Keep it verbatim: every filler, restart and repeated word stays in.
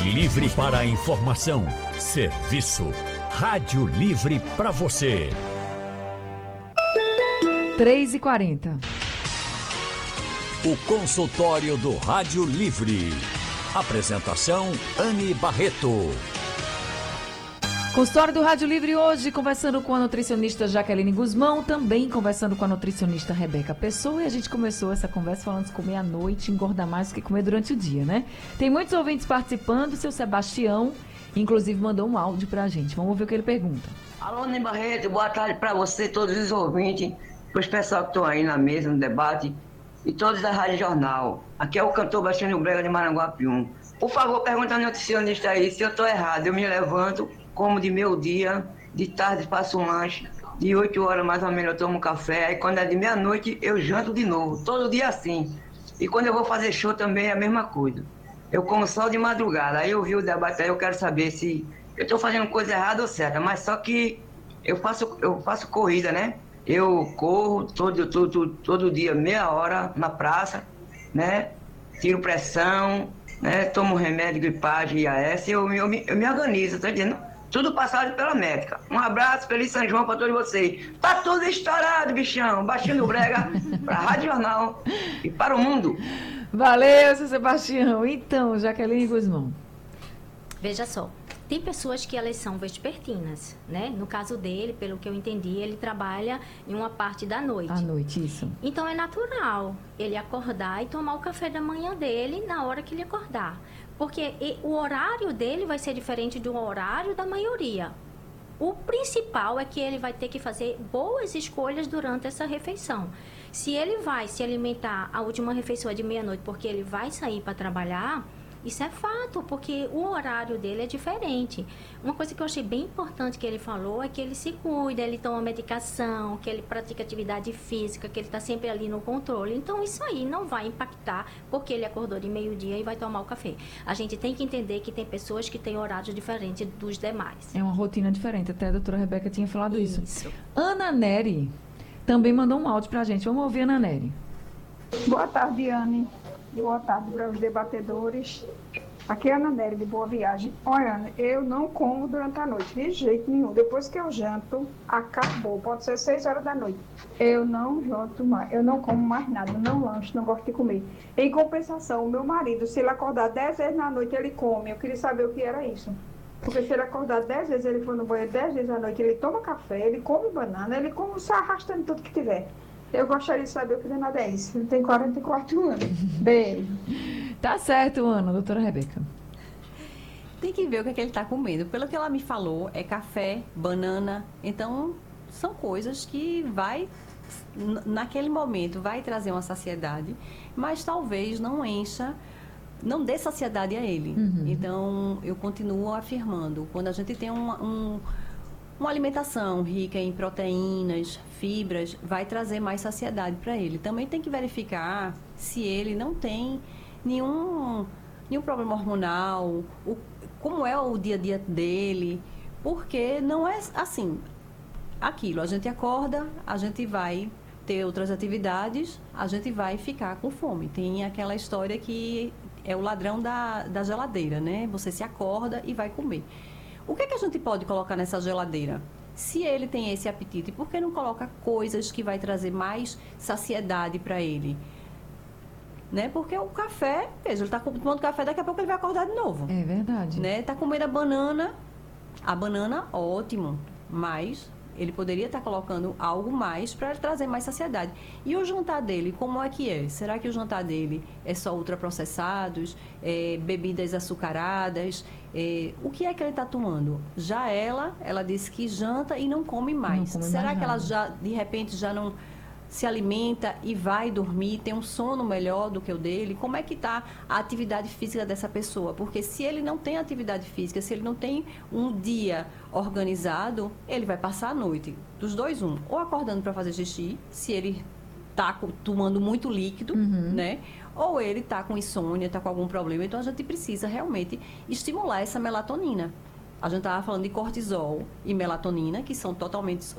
Livre para a informação, serviço. Rádio Livre para você. três e quarenta. O consultório do Rádio Livre. Apresentação Anne Barreto. Consultório do Rádio Livre hoje, conversando com a nutricionista Jaqueline Guzmão, também conversando com a nutricionista Rebeca Pessoa, e a gente começou essa conversa falando de comer à noite, engordar mais do que comer durante o dia, né? Tem muitos ouvintes participando, o seu Sebastião, inclusive, mandou um áudio pra gente. Vamos ver o que ele pergunta. Alô, Anne Barreto, boa tarde pra você, todos os ouvintes, pros pessoal que estão aí na mesa, no debate, e todos da Rádio Jornal. Aqui é o cantor Bastiano Brega de Maranguapium. Por favor, pergunta ao nutricionista aí se eu tô errado. Eu me levanto, como de meio dia, de tarde faço um lanche, de oito horas mais ou menos eu tomo café, aí quando é de meia-noite eu janto de novo, todo dia assim. E quando eu vou fazer show também é a mesma coisa. Eu como só de madrugada, aí eu vi o debate aí, eu quero saber se eu tô fazendo coisa errada ou certa, mas só que eu faço, eu faço corrida, né? Eu corro todo, todo, todo dia, meia hora na praça, né? Tiro pressão, né? Tomo remédio, gripagem, I A S, eu, eu, me, eu me organizo, tá entendendo? Tudo passado pela médica. Um abraço, feliz São João para todos vocês. Tá tudo estourado, bichão. Baixando Brega para a Rádio Jornal e para o mundo. Valeu, seu Sebastião. Então, Jaqueline Guzmão. Veja só, tem pessoas que elas são vespertinas, né? No caso dele, pelo que eu entendi, ele trabalha em uma parte da noite. À noite, isso. Então é natural ele acordar e tomar o café da manhã dele na hora que ele acordar. Porque o horário dele vai ser diferente do horário da maioria. O principal é que ele vai ter que fazer boas escolhas durante essa refeição. Se ele vai se alimentar, a última refeição é de meia-noite, porque ele vai sair para trabalhar, isso é fato, porque o horário dele é diferente. Uma coisa que eu achei bem importante que ele falou é que ele se cuida, ele toma medicação, que ele pratica atividade física, que ele está sempre ali no controle. Então, isso aí não vai impactar porque ele acordou de meio-dia e vai tomar o café. A gente tem que entender que tem pessoas que têm horários diferentes dos demais. É uma rotina diferente, até a doutora Rebeca tinha falado isso. Isso. Ana Nery também mandou um áudio pra gente. Vamos ouvir, Ana Nery. Boa tarde, Anne. Boa tarde para os debatedores. Aqui é a Ana Nery, de Boa Viagem. Olha, Ana, eu não como durante a noite, de jeito nenhum. Depois que eu janto, acabou. Pode ser seis horas da noite. Eu não janto mais, eu não como mais nada, não lanche, não gosto de comer. Em compensação, o meu marido, se ele acordar dez vezes na noite, ele come. Eu queria saber o que era isso. Porque se ele acordar dez vezes, ele for no banheiro dez vezes à noite, ele toma café, ele come banana, ele come, se arrastando tudo que tiver. Eu gostaria de saber o que danado é isso. Ele tem quarenta e quatro anos. Beijo. Tá certo, Ana, doutora Rebeca. Tem que ver o que, é que ele está comendo. Pelo que ela me falou, é café, banana. Então, são coisas que vai, naquele momento, vai trazer uma saciedade, mas talvez não encha, não dê saciedade a ele. Uhum. Então, eu continuo afirmando, quando a gente tem uma, um, uma alimentação rica em proteínas, fibras, vai trazer mais saciedade para ele. Também tem que verificar se ele não tem nenhum, nenhum problema hormonal, o, como é o dia a dia dele, porque não é assim, aquilo, a gente acorda, a gente vai ter outras atividades, a gente vai ficar com fome. Tem aquela história que é o ladrão da, da geladeira, né? Você se acorda e vai comer. O que é que a gente pode colocar nessa geladeira? Se ele tem esse apetite, por que não coloca coisas que vai trazer mais saciedade para ele? Né? Porque o café, veja, ele está tomando café, daqui a pouco ele vai acordar de novo. É verdade. Né? Está comendo a banana, a banana, ótimo, mas ele poderia estar colocando algo mais para trazer mais saciedade. E o jantar dele, como é que é? Será que o jantar dele é só ultraprocessados, é, bebidas açucaradas? É, o que é que ele está tomando? Já ela, ela disse que janta e não come mais. Não come Será mais que ela nada. já, de repente, já não se alimenta e vai dormir, tem um sono melhor do que o dele? Como é que está a atividade física dessa pessoa? Porque se ele não tem atividade física, se ele não tem um dia organizado, ele vai passar a noite, dos dois, um, ou acordando para fazer xixi, se ele está tomando muito líquido, Uhum. né? Ou ele está com insônia, está com algum problema. Então, a gente precisa realmente estimular essa melatonina. A gente estava falando de cortisol e melatonina, que são totalmente